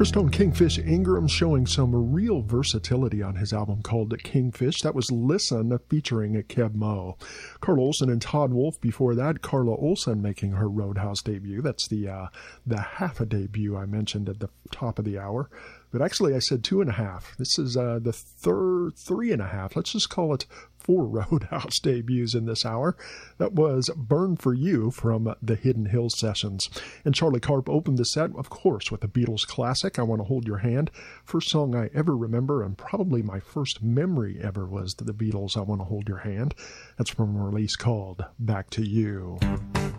Christone Kingfish Ingram showing some real versatility on his album called Kingfish. That was Listen featuring Keb Mo. Carla Olson and Todd Wolfe before that. Carla Olson making her Roadhouse debut. That's the half a debut I mentioned at the top of the hour. But actually I said 2.5. This is the third 3.5. Let's just call it 4 Roadhouse debuts in this hour. That was Burn For You from the Hidden Hills Sessions. And Charlie Karp opened the set, of course, with the Beatles classic, I Want to Hold Your Hand. First song I ever remember, and probably my first memory ever, was the Beatles' I Want to Hold Your Hand. That's from a release called Back to You.